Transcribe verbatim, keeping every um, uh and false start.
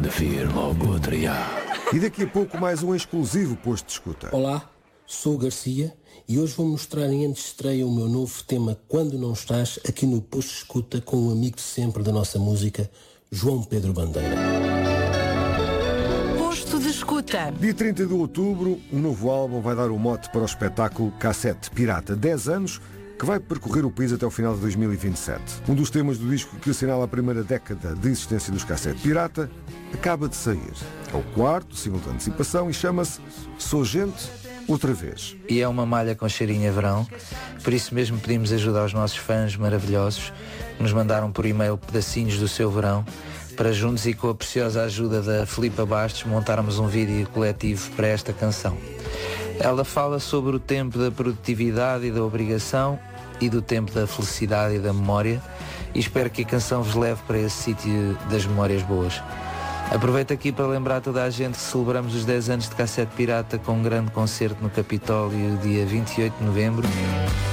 de vir logo a triar. E daqui a pouco mais um exclusivo posto de escuta. Olá, sou o Garcia e hoje vou mostrar em antestreia o meu novo tema Quando Não Estás, aqui no posto de escuta com um amigo de sempre da nossa música, João Pedro Bandeira. Posto de escuta. Dia trinta de outubro, um novo álbum vai dar o mote para o espetáculo Cassete Pirata. dez anos que vai percorrer o país até o final de dois mil e vinte e sete. Um dos temas do disco que assinala a primeira década de existência dos Cassete Pirata acaba de sair. É o quarto, single de antecipação, e chama-se Sou Gente Outra Vez. E é uma malha com cheirinho a verão, por isso mesmo pedimos ajuda aos nossos fãs maravilhosos que nos mandaram por e-mail pedacinhos do seu verão, para juntos e com a preciosa ajuda da Filipa Bastos montarmos um vídeo coletivo para esta canção. Ela fala sobre o tempo da produtividade e da obrigação e do tempo da felicidade e da memória, e espero que a canção vos leve para esse sítio das memórias boas. Aproveito aqui para lembrar a toda a gente que celebramos os dez anos de Cassete Pirata com um grande concerto no Capitólio dia vinte e oito de novembro.